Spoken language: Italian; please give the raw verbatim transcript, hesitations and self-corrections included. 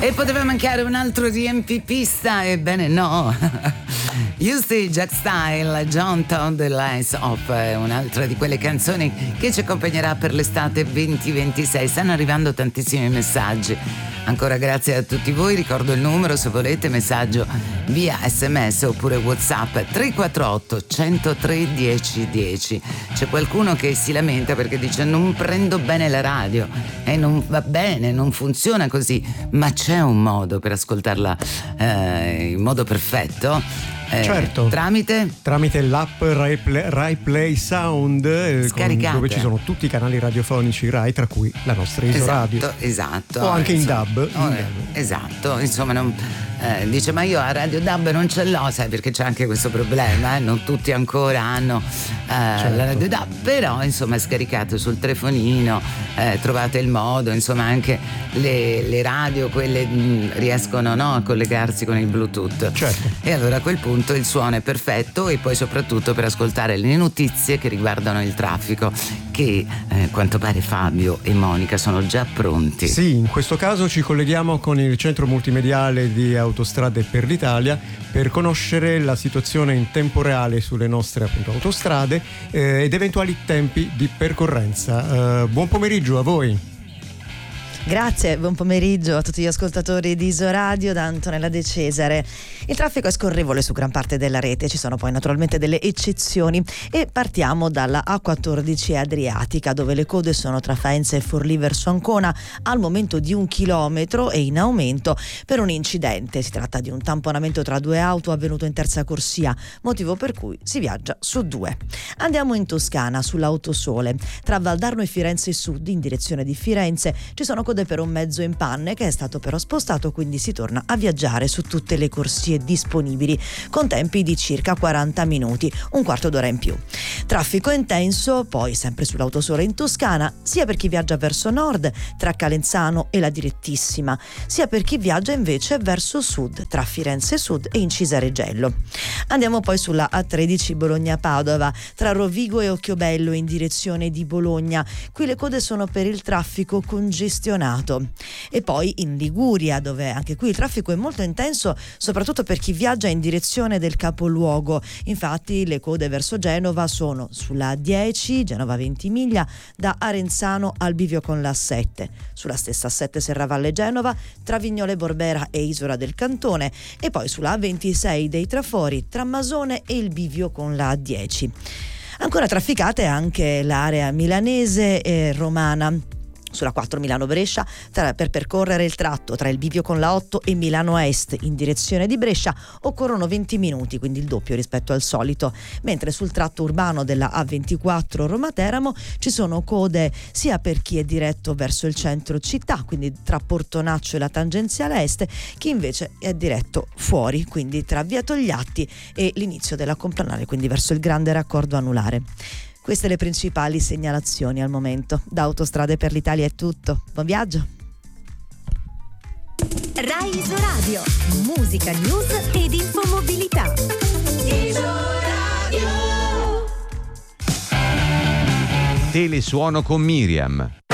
E poteva mancare un altro riempipista? Ebbene no. You See Jack Style, John Todd Lies Off, è un'altra di quelle canzoni che ci accompagnerà per l'estate venti ventisei. Stanno arrivando tantissimi messaggi. Ancora grazie a tutti voi, ricordo il numero se volete messaggio via sms oppure WhatsApp tre quattro otto uno zero tre uno zero uno zero. C'è qualcuno che si lamenta perché dice non prendo bene la radio e non va bene, non funziona così, ma c'è un modo per ascoltarla eh, in modo perfetto. Eh, certo, tramite tramite l'app Rai Play, Rai Play Sound, eh, con, dove ci sono tutti i canali radiofonici Rai, tra cui la nostra Isoradio. Esatto, esatto. O anche insomma, in DAB. Oh, in eh, DAB. Esatto, insomma non, eh, dice ma io a Radio DAB non ce l'ho, sai perché c'è anche questo problema, eh? Non tutti ancora hanno eh, certo. la Radio DAB, però insomma scaricate sul telefonino, eh, trovate il modo, insomma anche le, le radio, quelle mh, riescono no, a collegarsi con il Bluetooth. Certo. E allora a quel punto il suono è perfetto e poi soprattutto per ascoltare le notizie che riguardano il traffico che eh, quanto pare Fabio e Monica sono già pronti. Sì, in questo caso ci colleghiamo con il centro multimediale di Autostrade per l'Italia per conoscere la situazione in tempo reale sulle nostre appunto autostrade eh, ed eventuali tempi di percorrenza. Eh, buon pomeriggio a voi. Grazie, buon pomeriggio a tutti gli ascoltatori di Isoradio da Antonella De Cesare. Il traffico è scorrevole su gran parte della rete, ci sono poi naturalmente delle eccezioni e partiamo dalla A quattordici Adriatica, dove le code sono tra Faenza e Forlì verso Ancona al momento di un chilometro e in aumento per un incidente. Si tratta di un tamponamento tra due auto avvenuto in terza corsia, motivo per cui si viaggia su due. Andiamo in Toscana sull'Autosole, tra Valdarno e Firenze Sud in direzione di Firenze ci sono per un mezzo in panne che è stato però spostato, quindi si torna a viaggiare su tutte le corsie disponibili con tempi di circa quaranta minuti, un quarto d'ora in più. Traffico intenso poi sempre sull'Autosole in Toscana, sia per chi viaggia verso nord tra Calenzano e la Direttissima, sia per chi viaggia invece verso sud tra Firenze Sud e Incisaregello. Andiamo poi sulla A tredici Bologna-Padova tra Rovigo e Occhiobello in direzione di Bologna, qui le code sono per il traffico congestionato. E poi in Liguria, dove anche qui il traffico è molto intenso, soprattutto per chi viaggia in direzione del capoluogo. Infatti le code verso Genova sono sulla A dieci Genova Ventimiglia da Arenzano al bivio con la A sette, sulla stessa A sette Serravalle Genova tra Vignole Borbera e Isola del Cantone, e poi sulla A ventisei dei Trafori tra Masone e il bivio con la A dieci. Ancora trafficate anche l'area milanese e romana sulla quattro Milano-Brescia tra, per percorrere il tratto tra il bivio con la otto e Milano Est in direzione di Brescia occorrono venti minuti, quindi il doppio rispetto al solito, mentre sul tratto urbano della A ventiquattro Roma-Teramo ci sono code sia per chi è diretto verso il centro città, quindi tra Portonaccio e la tangenziale est, chi invece è diretto fuori, quindi tra via Togliatti e l'inizio della Complanare, quindi verso il grande raccordo anulare. Queste le principali segnalazioni al momento. Da Autostrade per l'Italia è tutto. Buon viaggio. Rai Isoradio, musica, news ed infomobilità. Isoradio. Telesuono con Miriam.